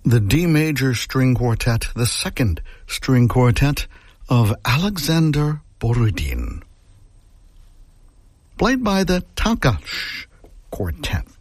the D major string quartet, the second string quartet of Alexander Borodin, played by the Takas Quartet.